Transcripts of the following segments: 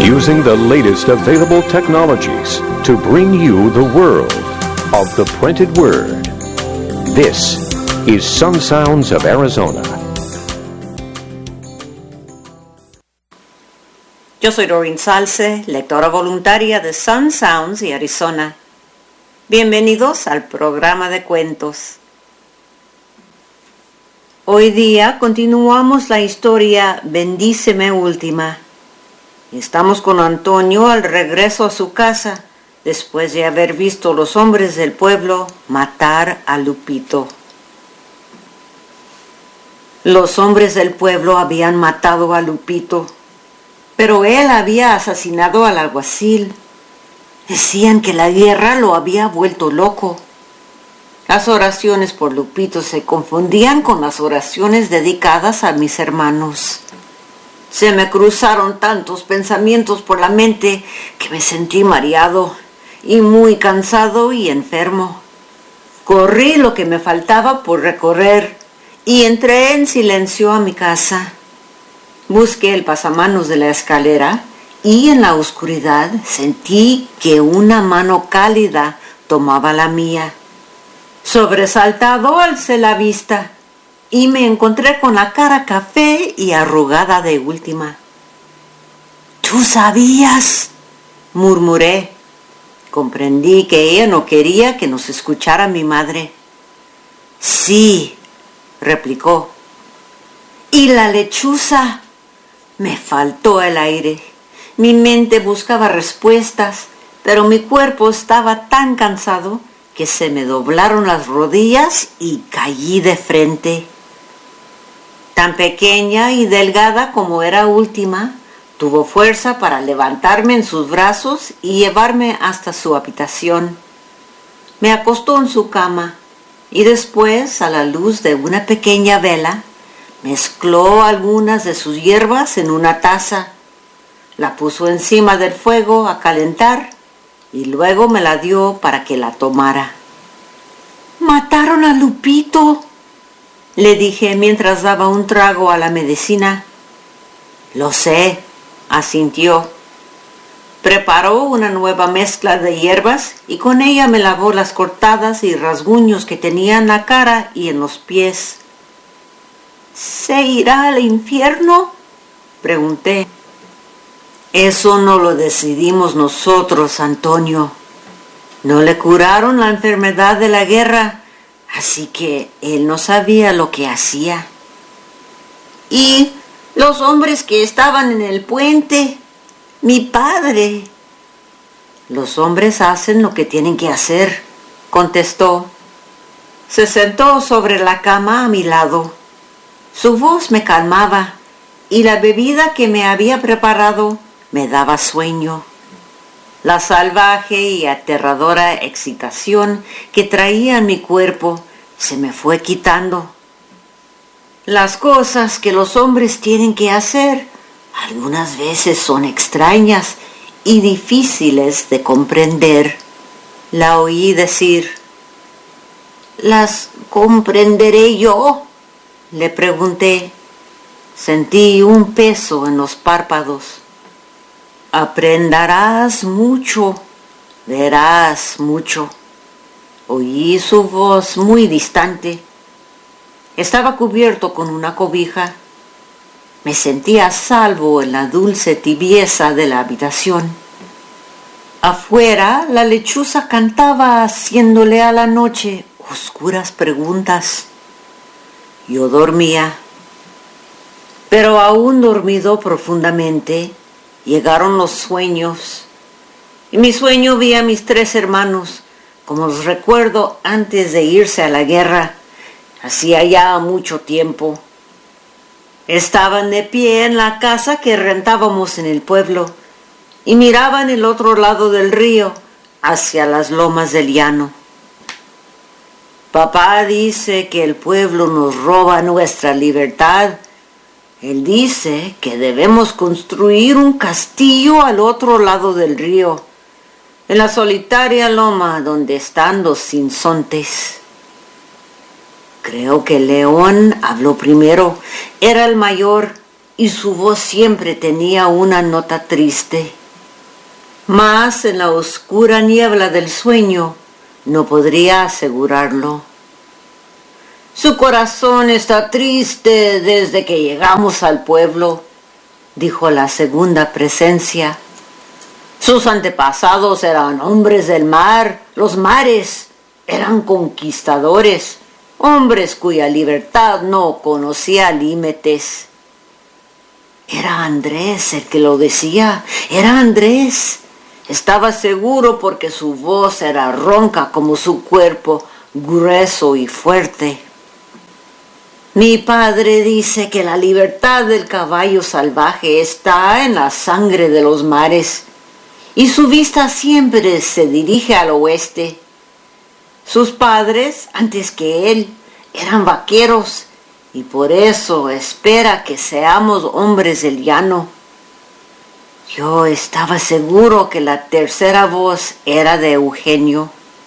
using the latest available technologies to bring you the world of the printed word. This is Sun Sounds of Arizona. Yo soy Doreen Salce, lectora voluntaria de Sun Sounds y Arizona. Bienvenidos al programa de cuentos. Hoy día continuamos la historia Bendíceme Última. Estamos con Antonio al regreso a su casa, después de haber visto a los hombres del pueblo matar a Lupito. Los hombres del pueblo habían matado a Lupito, pero él había asesinado al alguacil. Decían que la guerra lo había vuelto loco. Las oraciones por Lupito se confundían con las oraciones dedicadas a mis hermanos. Se me cruzaron tantos pensamientos por la mente que me sentí mareado y muy cansado y enfermo. Corrí lo que me faltaba por recorrer y entré en silencio a mi casa. Busqué el pasamanos de la escalera y en la oscuridad sentí que una mano cálida tomaba la mía. Sobresaltado alcé la vista y me encontré con la cara café y arrugada de última. «¿Tú sabías?», murmuré. Comprendí que ella no quería que nos escuchara mi madre. «Sí», replicó. «¿Y la lechuza?». Me faltó el aire. Mi mente buscaba respuestas, pero mi cuerpo estaba tan cansado que se me doblaron las rodillas y caí de frente. Tan pequeña y delgada como era última, tuvo fuerza para levantarme en sus brazos y llevarme hasta su habitación. Me acostó en su cama y después, a la luz de una pequeña vela, mezcló algunas de sus hierbas en una taza, la puso encima del fuego a calentar y luego me la dio para que la tomara. «¡Mataron a Lupito!», le dije mientras daba un trago a la medicina. «Lo sé», asintió. Preparó una nueva mezcla de hierbas y con ella me lavó las cortadas y rasguños que tenía en la cara y en los pies. «¿Se irá al infierno?», pregunté. «Eso no lo decidimos nosotros, Antonio. No le curaron la enfermedad de la guerra, así que él no sabía lo que hacía». «¿Y los hombres que estaban en el puente? Mi padre». «Los hombres hacen lo que tienen que hacer», contestó. Se sentó sobre la cama a mi lado. Su voz me calmaba y la bebida que me había preparado me daba sueño. La salvaje y aterradora excitación que traía en mi cuerpo se me fue quitando. Las cosas que los hombres tienen que hacer algunas veces son extrañas y difíciles de comprender. La oí decir. «¿Las comprenderé yo?», le pregunté. Sentí un peso en los párpados. «Aprenderás mucho, verás mucho». Oí su voz muy distante. Estaba cubierto con una cobija. Me sentía a salvo en la dulce tibieza de la habitación. Afuera, la lechuza cantaba haciéndole a la noche oscuras preguntas. Yo dormía. Pero aún dormido profundamente, llegaron los sueños. En mi sueño vi a mis 3 hermanos, como los recuerdo antes de irse a la guerra, hacía ya mucho tiempo. Estaban de pie en la casa que rentábamos en el pueblo y miraban el otro lado del río, hacia las lomas del llano. «Papá dice que el pueblo nos roba nuestra libertad. Él dice que debemos construir un castillo al otro lado del río, en la solitaria loma donde están los sinsontes». Creo que León habló primero. Era el mayor y su voz siempre tenía una nota triste. Mas en la oscura niebla del sueño no podría asegurarlo. Su corazón está triste desde que llegamos al pueblo, dijo la segunda presencia. Sus antepasados eran hombres del mar, los mares, eran conquistadores, hombres cuya libertad no conocía límites. Era Andrés el que lo decía, era Andrés. Estaba seguro porque su voz era ronca como su cuerpo, grueso y fuerte. Mi padre dice que la libertad del caballo salvaje está en la sangre de los mares, y su vista siempre se dirige al oeste. Sus padres, antes que él, eran vaqueros, y por eso espera que seamos hombres del llano. Yo estaba seguro que la tercera voz era de Eugenio.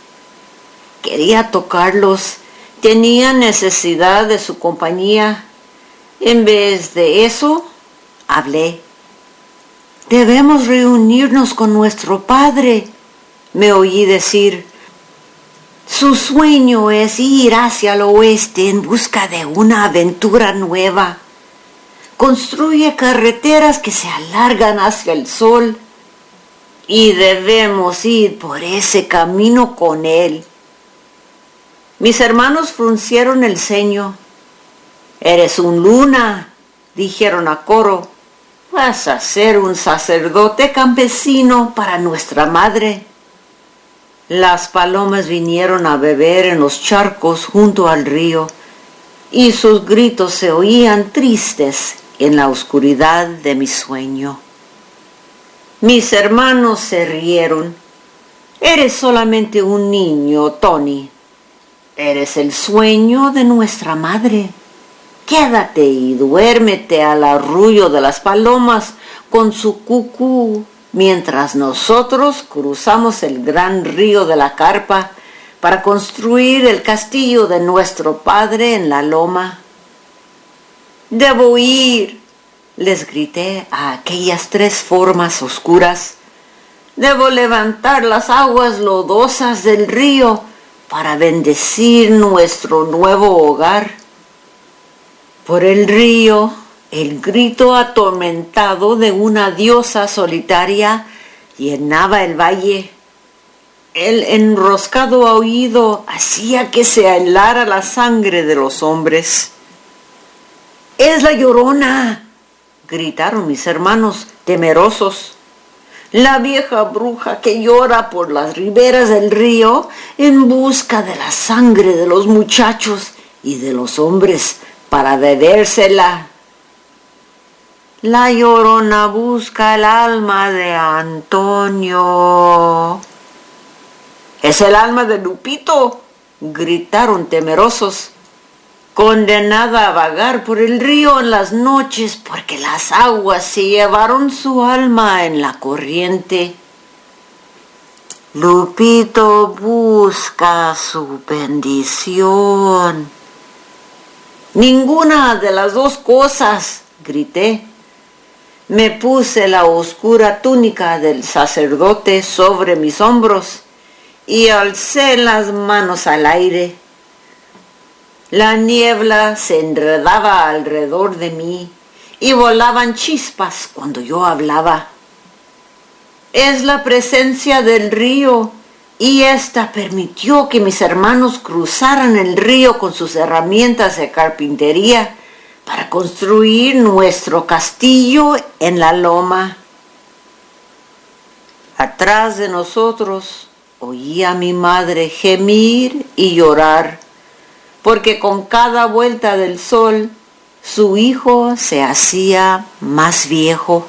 Quería tocarlos, tenía necesidad de su compañía. En vez de eso, hablé. Debemos reunirnos con nuestro padre, me oí decir. Su sueño es ir hacia el oeste en busca de una aventura nueva. Construye carreteras que se alargan hacia el sol y debemos ir por ese camino con él. Mis hermanos fruncieron el ceño. Eres un luna, dijeron a coro. Vas a ser un sacerdote campesino para nuestra madre. Las palomas vinieron a beber en los charcos junto al río y sus gritos se oían tristes en la oscuridad de mi sueño. Mis hermanos se rieron. Eres solamente un niño, Tony. Eres el sueño de nuestra madre. Quédate y duérmete al arrullo de las palomas con su cucú, mientras nosotros cruzamos el gran río de la Carpa para construir el castillo de nuestro padre en la loma. Debo ir, les grité a aquellas tres formas oscuras. Debo levantar las aguas lodosas del río para bendecir nuestro nuevo hogar. Por el río, el grito atormentado de una diosa solitaria llenaba el valle. El enroscado aullido hacía que se helara la sangre de los hombres. ¡Es la Llorona!, gritaron mis hermanos, temerosos. La vieja bruja que llora por las riberas del río en busca de la sangre de los muchachos y de los hombres para bebérsela. La Llorona busca el alma de Antonio. ¡Es el alma de Lupito!, gritaron temerosos. Condenada a vagar por el río en las noches porque las aguas se llevaron su alma en la corriente. Lupito busca su bendición. Ninguna de las dos cosas, grité. Me puse la oscura túnica del sacerdote sobre mis hombros y alcé las manos al aire. La niebla se enredaba alrededor de mí y volaban chispas cuando yo hablaba. Es la presencia del río y ésta permitió que mis hermanos cruzaran el río con sus herramientas de carpintería para construir nuestro castillo en la loma. Atrás de nosotros oía a mi madre gemir y llorar, porque con cada vuelta del sol su hijo se hacía más viejo.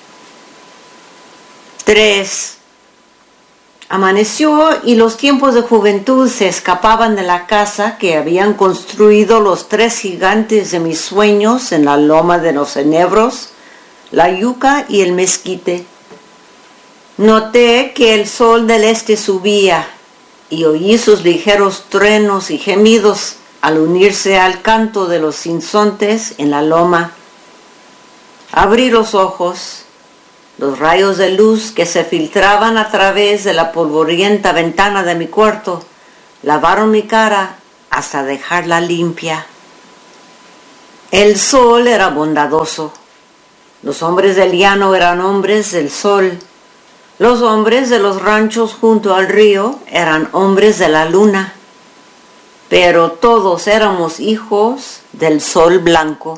3. Amaneció y los tiempos de juventud se escapaban de la casa que habían construido los tres gigantes de mis sueños en la loma de los enebros, la yuca y el mezquite. Noté que el sol del este subía y oí sus ligeros truenos y gemidos al unirse al canto de los sinsontes en la loma. Abrí los ojos. Los rayos de luz que se filtraban a través de la polvorienta ventana de mi cuarto lavaron mi cara hasta dejarla limpia. El sol era bondadoso. Los hombres del llano eran hombres del sol. Los hombres de los ranchos junto al río eran hombres de la luna. Pero todos éramos hijos del sol blanco.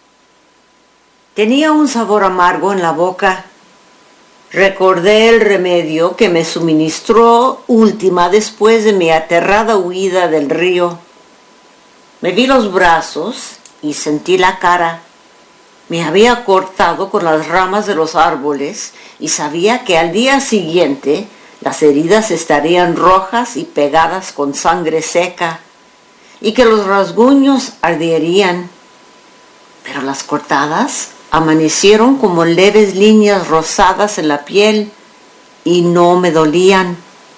Tenía un sabor amargo en la boca. Recordé el remedio que me suministró Última después de mi aterrada huida del río. Me vi los brazos y sentí la cara. Me había cortado con las ramas de los árboles y sabía que al día siguiente las heridas estarían rojas y pegadas con sangre seca y que los rasguños arderían. Pero las cortadas amanecieron como leves líneas rosadas en la piel y no me dolían.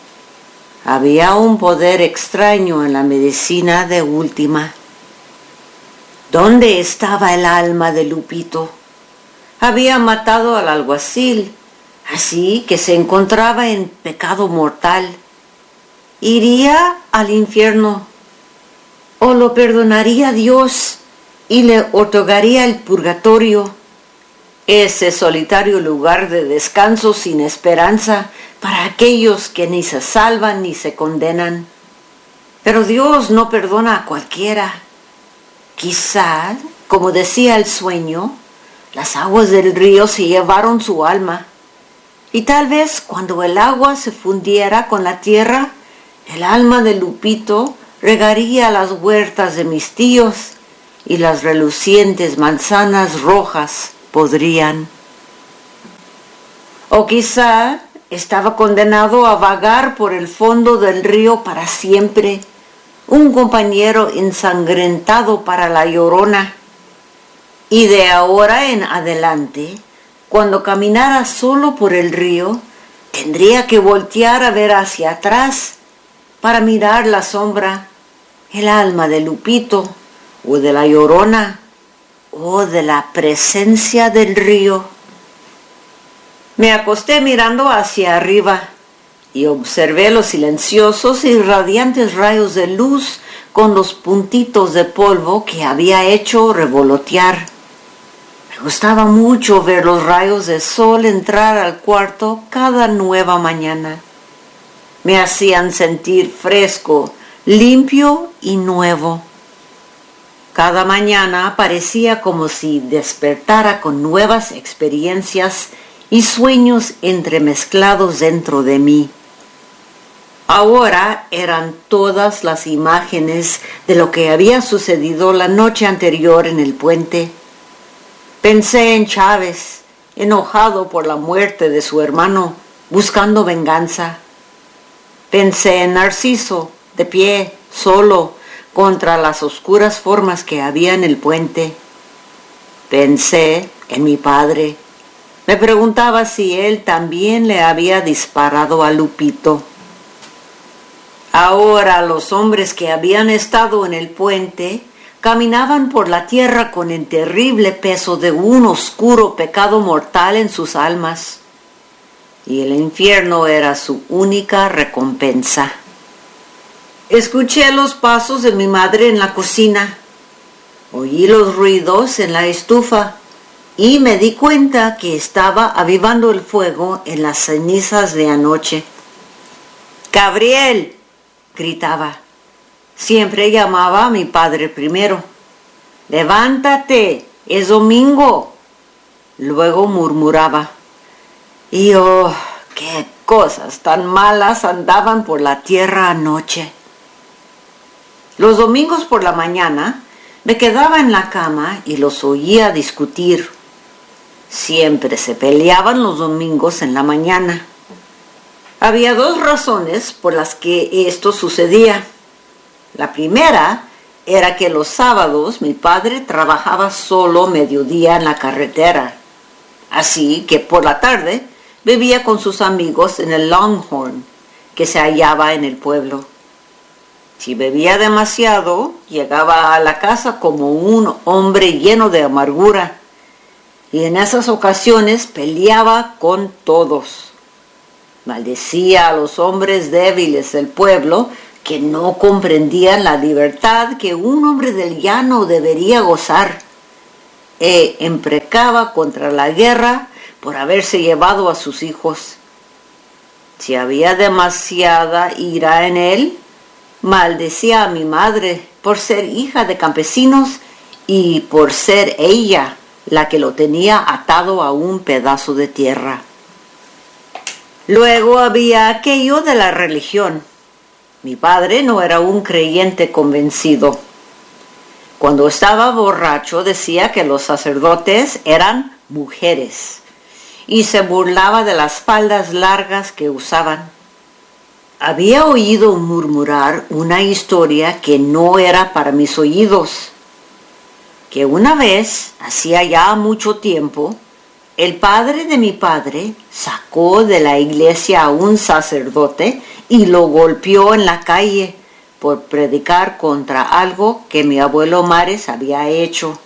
Había un poder extraño en la medicina de Última. ¿Dónde estaba el alma de Lupito? Había matado al alguacil, así que se encontraba en pecado mortal. ¿Iría al infierno? ¿O lo perdonaría Dios y le otorgaría el purgatorio? Ese solitario lugar de descanso sin esperanza para aquellos que ni se salvan ni se condenan. Pero Dios no perdona a cualquiera. Quizá, como decía el sueño, las aguas del río se llevaron su alma. Y tal vez cuando el agua se fundiera con la tierra, el alma de Lupito regaría las huertas de mis tíos y las relucientes manzanas rojas podrían. O quizá estaba condenado a vagar por el fondo del río para siempre, un compañero ensangrentado para la Llorona. Y de ahora en adelante, cuando caminara solo por el río, tendría que voltear a ver hacia atrás para mirar la sombra, el alma de Lupito, o de la Llorona, o de la presencia del río. Me acosté mirando hacia arriba y observé los silenciosos y radiantes rayos de luz con los puntitos de polvo que había hecho revolotear. Me gustaba mucho ver los rayos de sol entrar al cuarto cada nueva mañana. Me hacían sentir fresco, limpio y nuevo. Cada mañana parecía como si despertara con nuevas experiencias y sueños entremezclados dentro de mí. Ahora eran todas las imágenes de lo que había sucedido la noche anterior en el puente. Pensé en Chávez, enojado por la muerte de su hermano, buscando venganza. Pensé en Narciso, de pie, solo, contra las oscuras formas que había en el puente. Pensé en mi padre. Me preguntaba si él también le había disparado a Lupito. Ahora los hombres que habían estado en el puente caminaban por la tierra con el terrible peso de un oscuro pecado mortal en sus almas, y el infierno era su única recompensa. Escuché los pasos de mi madre en la cocina, oí los ruidos en la estufa y me di cuenta que estaba avivando el fuego en las cenizas de anoche. «¡Gabriel!», gritaba. Siempre llamaba a mi padre primero. «¡Levántate! ¡Es domingo!». Luego murmuraba. Y oh, qué cosas tan malas andaban por la tierra anoche. Los domingos por la mañana me quedaba en la cama y los oía discutir. Siempre se peleaban los domingos en la mañana. Había dos razones por las que esto sucedía. La primera era que los sábados mi padre trabajaba solo mediodía en la carretera. Así que por la tarde bebía con sus amigos en el Longhorn, que se hallaba en el pueblo. Si bebía demasiado, llegaba a la casa como un hombre lleno de amargura. y en esas ocasiones peleaba con todos. Maldecía a los hombres débiles del pueblo que no comprendían la libertad que un hombre del llano debería gozar, e imprecaba contra la guerra por haberse llevado a sus hijos. Si había demasiada ira en él, maldecía a mi madre por ser hija de campesinos y por ser ella la que lo tenía atado a un pedazo de tierra. Luego había aquello de la religión. Mi padre no era un creyente convencido. Cuando estaba borracho decía que los sacerdotes eran mujeres y se burlaba de las faldas largas que usaban. Había oído murmurar una historia que no era para mis oídos, que una vez, hacía ya mucho tiempo, el padre de mi padre sacó de la iglesia a un sacerdote y lo golpeó en la calle por predicar contra algo que mi abuelo Mares había hecho.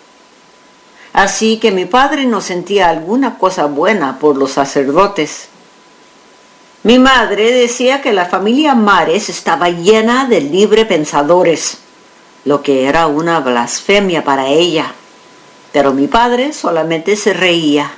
Así que mi padre no sentía alguna cosa buena por los sacerdotes. Mi madre decía que la familia Mares estaba llena de libre pensadores, lo que era una blasfemia para ella, pero mi padre solamente se reía.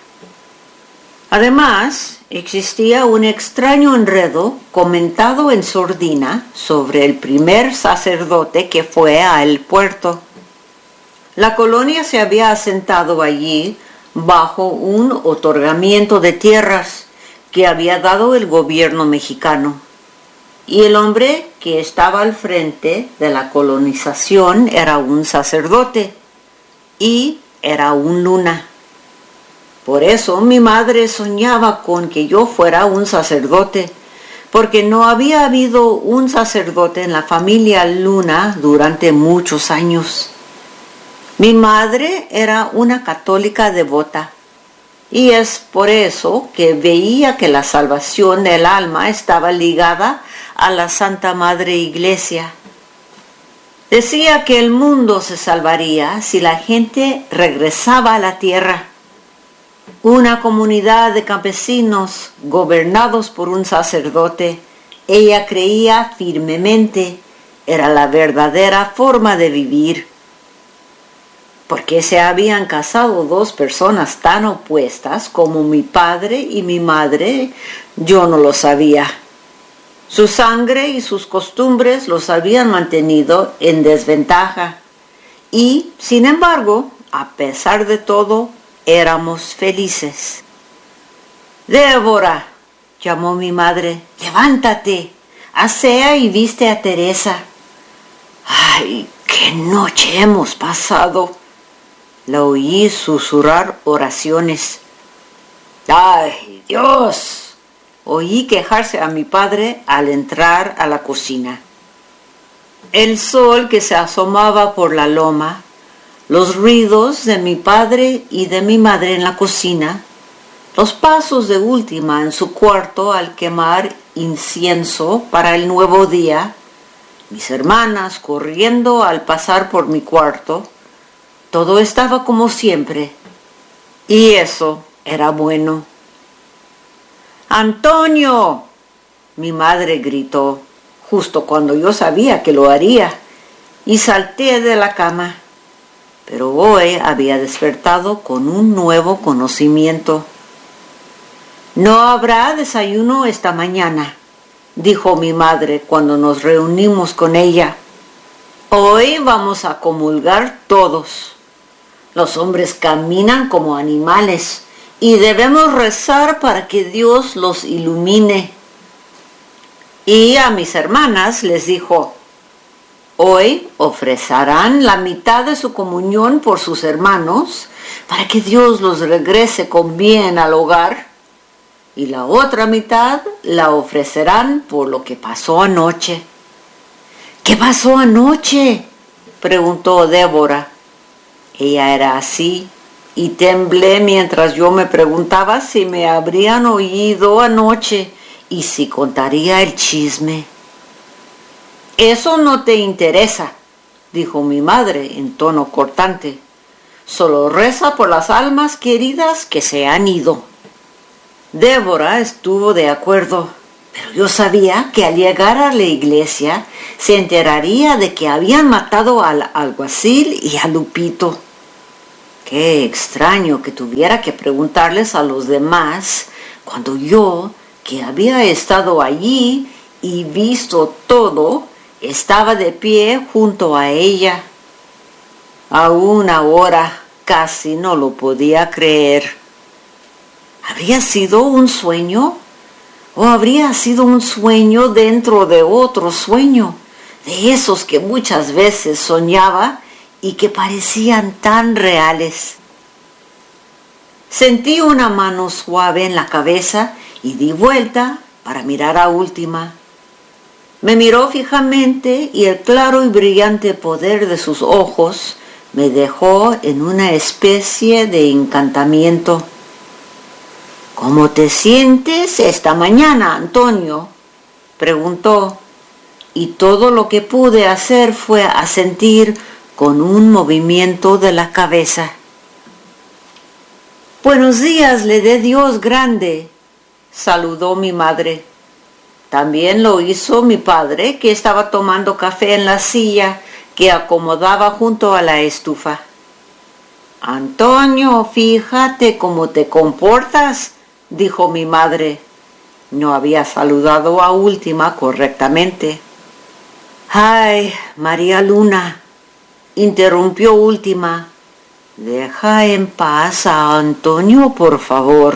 Además, existía un extraño enredo comentado en sordina sobre el primer sacerdote que fue al puerto. La colonia se había asentado allí bajo un otorgamiento de tierras que había dado el gobierno mexicano, y el hombre que estaba al frente de la colonización era un sacerdote y era un Luna. Por eso mi madre soñaba con que yo fuera un sacerdote, porque no había habido un sacerdote en la familia Luna durante muchos años. Mi madre era una católica devota, y es por eso que veía que la salvación del alma estaba ligada a la Santa Madre Iglesia. Decía que el mundo se salvaría si la gente regresaba a la tierra. Una comunidad de campesinos gobernados por un sacerdote, ella creía firmemente, era la verdadera forma de vivir. ¿Por qué se habían casado dos personas tan opuestas como mi padre y mi madre? Yo no lo sabía. Su sangre y sus costumbres los habían mantenido en desventaja. Y, sin embargo, a pesar de todo, éramos felices. «Débora», llamó mi madre, «levántate, asea y viste a Teresa». «¡Ay, qué noche hemos pasado!», la oí susurrar oraciones. «¡Ay, Dios!», oí quejarse a mi padre al entrar a la cocina. El sol que se asomaba por la loma, los ruidos de mi padre y de mi madre en la cocina, los pasos de Última en su cuarto al quemar incienso para el nuevo día, mis hermanas corriendo al pasar por mi cuarto, todo estaba como siempre, y eso era bueno. «¡Antonio!», mi madre gritó, justo cuando yo sabía que lo haría, y salté de la cama. Pero hoy había despertado con un nuevo conocimiento. «No habrá desayuno esta mañana», dijo mi madre cuando nos reunimos con ella. «Hoy vamos a comulgar todos. Los hombres caminan como animales y debemos rezar para que Dios los ilumine». Y a mis hermanas les dijo: «Hoy ofrecerán la mitad de su comunión por sus hermanos para que Dios los regrese con bien al hogar, y la otra mitad la ofrecerán por lo que pasó anoche». «¿Qué pasó anoche?», preguntó Débora. Ella era así, y temblé mientras yo me preguntaba si me habrían oído anoche y si contaría el chisme. «Eso no te interesa», dijo mi madre en tono cortante. Solo reza por las almas queridas que se han ido. Débora estuvo de acuerdo, pero yo sabía que al llegar a la iglesia se enteraría de que habían matado al alguacil y a Lupito. Qué extraño que tuviera que preguntarles a los demás cuando yo, que había estado allí y visto todo, estaba de pie junto a ella. Aún ahora casi no lo podía creer. ¿Habría sido un sueño? ¿O habría sido un sueño dentro de otro sueño? De esos que muchas veces soñaba y que parecían tan reales. Sentí una mano suave en la cabeza y di vuelta para mirar a Última. Me miró fijamente y el claro y brillante poder de sus ojos me dejó en una especie de encantamiento. ¿Cómo te sientes esta mañana, Antonio?, preguntó, y todo lo que pude hacer fue asentir con un movimiento de la cabeza. Buenos días, le dé Dios grande, saludó mi madre. También lo hizo mi padre, que estaba tomando café en la silla que acomodaba junto a la estufa. Antonio, fíjate cómo te comportas, dijo mi madre. No había saludado a Última correctamente. Ay, María Luna, interrumpió Última. Deja en paz a Antonio, por favor.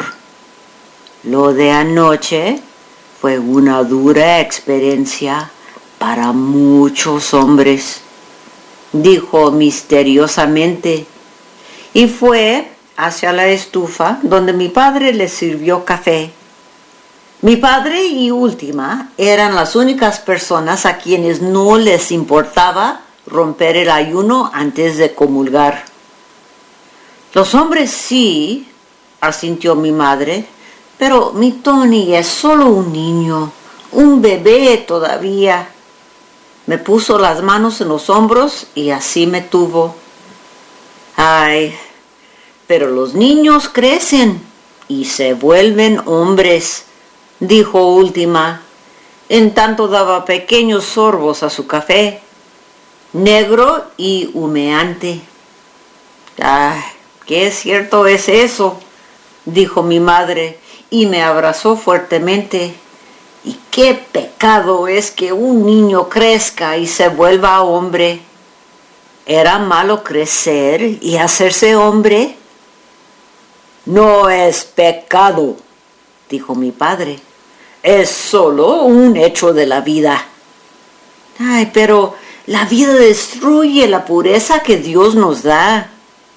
Lo de anoche fue una dura experiencia para muchos hombres, dijo misteriosamente, y fue hacia la estufa donde mi padre le sirvió café. Mi padre y Última eran las únicas personas a quienes no les importaba romper el ayuno antes de comulgar. Los hombres sí, asintió mi madre, pero mi Tony es solo un niño, un bebé todavía. Me puso las manos en los hombros y así me tuvo. Ay, pero los niños crecen y se vuelven hombres, dijo Última, en tanto daba pequeños sorbos a su café, negro y humeante. Ay, qué cierto es eso, dijo mi madre, y me abrazó fuertemente. Y qué pecado es que un niño crezca y se vuelva hombre. ¿Era malo crecer y hacerse hombre? No es pecado, dijo mi padre. Es solo un hecho de la vida. Ay, pero la vida destruye la pureza que Dios nos da.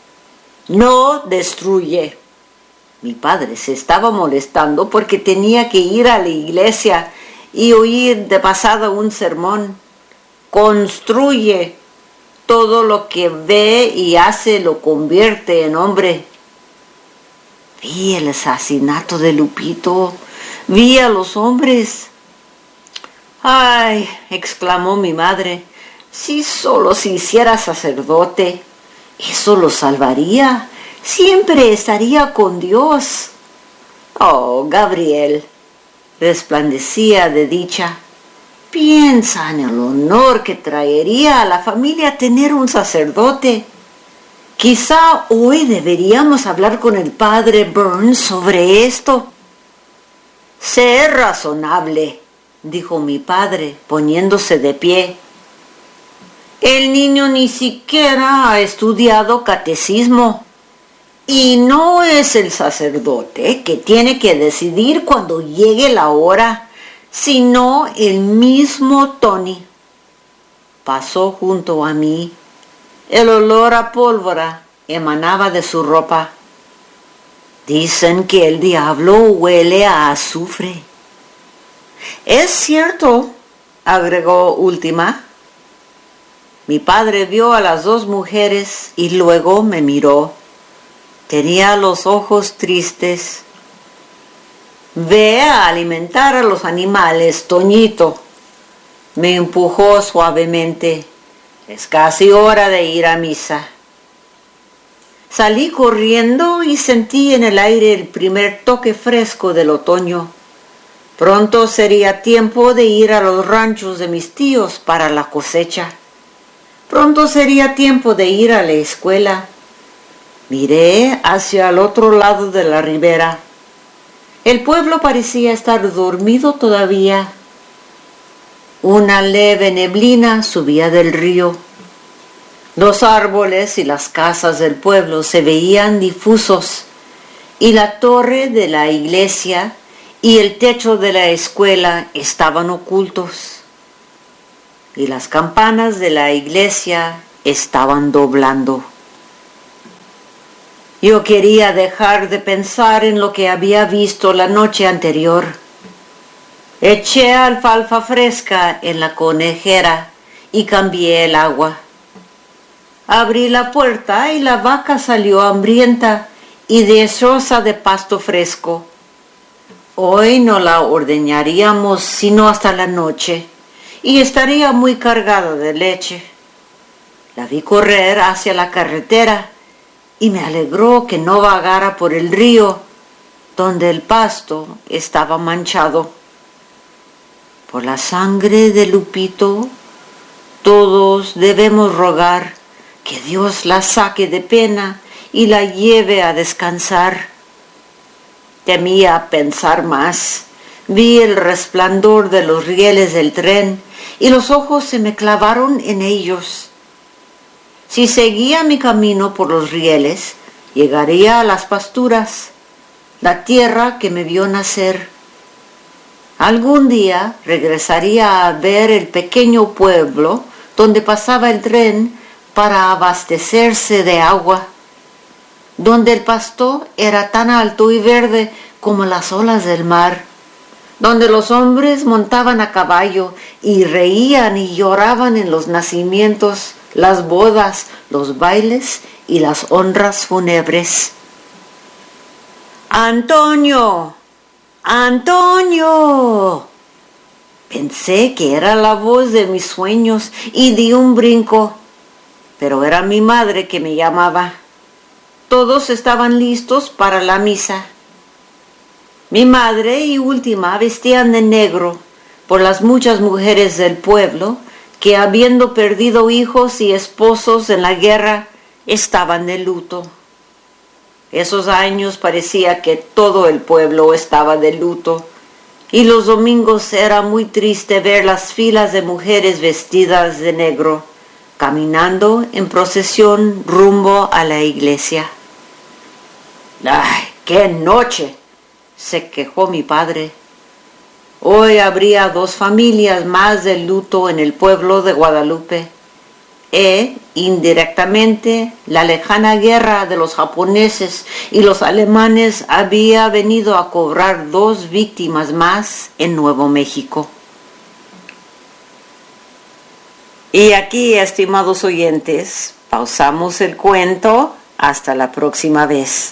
No destruye. Mi padre se estaba molestando porque tenía que ir a la iglesia y oír de pasada un sermón. Construye. Todo lo que ve y hace lo convierte en hombre. Vi el asesinato de Lupito. Vi a los hombres. Ay, exclamó mi madre, si solo se hiciera sacerdote, eso lo salvaría. Siempre estaría con Dios. Oh, Gabriel, resplandecía de dicha. Piensa en el honor que traería a la familia tener un sacerdote. Quizá hoy deberíamos hablar con el padre Burns sobre esto. Sé razonable, dijo mi padre, poniéndose de pie. El niño ni siquiera ha estudiado catecismo. Y no es el sacerdote que tiene que decidir cuando llegue la hora, sino el mismo Tony. Pasó junto a mí. El olor a pólvora emanaba de su ropa. Dicen que el diablo huele a azufre. Es cierto, agregó Última. Mi padre vio a las dos mujeres y luego me miró. Tenía los ojos tristes. Ve a alimentar a los animales, Toñito. Me empujó suavemente. Es casi hora de ir a misa. Salí corriendo y sentí en el aire el primer toque fresco del otoño. Pronto sería tiempo de ir a los ranchos de mis tíos para la cosecha. Pronto sería tiempo de ir a la escuela. Miré hacia el otro lado de la ribera. El pueblo parecía estar dormido todavía. Una leve neblina subía del río. Los árboles y las casas del pueblo se veían difusos, y la torre de la iglesia y el techo de la escuela estaban ocultos, y las campanas de la iglesia estaban doblando. Yo quería dejar de pensar en lo que había visto la noche anterior. Eché alfalfa fresca en la conejera y cambié el agua. Abrí la puerta y la vaca salió hambrienta y deseosa de pasto fresco. Hoy no la ordeñaríamos sino hasta la noche y estaría muy cargada de leche. La vi correr hacia la carretera y me alegró que no vagara por el río, donde el pasto estaba manchado. Por la sangre de Lupito, todos debemos rogar que Dios la saque de pena y la lleve a descansar. Temía pensar más. Vi el resplandor de los rieles del tren y los ojos se me clavaron en ellos. Si seguía mi camino por los rieles, llegaría a las pasturas, la tierra que me vio nacer. Algún día regresaría a ver el pequeño pueblo donde pasaba el tren para abastecerse de agua, donde el pasto era tan alto y verde como las olas del mar, donde los hombres montaban a caballo y reían y lloraban en los nacimientos, las bodas, los bailes y las honras fúnebres. ¡Antonio! ¡Antonio! Pensé que era la voz de mis sueños y di un brinco, pero era mi madre que me llamaba. Todos estaban listos para la misa. Mi madre y última vestían de negro por las muchas mujeres del pueblo que, habiendo perdido hijos y esposos en la guerra, estaban de luto. Esos años parecía que todo el pueblo estaba de luto, y los domingos era muy triste ver las filas de mujeres vestidas de negro, caminando en procesión rumbo a la iglesia. ¡Ay, qué noche!, se quejó mi padre. Hoy habría 2 familias más de luto en el pueblo de Guadalupe. Indirectamente, la lejana guerra de los japoneses y los alemanes había venido a cobrar 2 víctimas más en Nuevo México. Y aquí, estimados oyentes, pausamos el cuento. Hasta la próxima vez.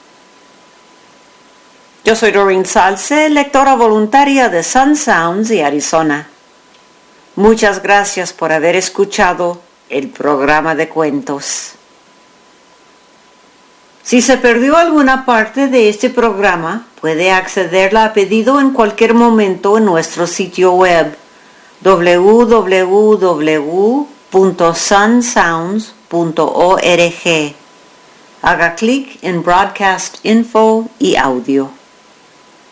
Yo soy Doreen Salce, lectora voluntaria de Sun Sounds y Arizona. Muchas gracias por haber escuchado el programa de cuentos. Si se perdió alguna parte de este programa, puede accederla a pedido en cualquier momento en nuestro sitio web www.sunsounds.org. Haga clic en Broadcast Info y Audio.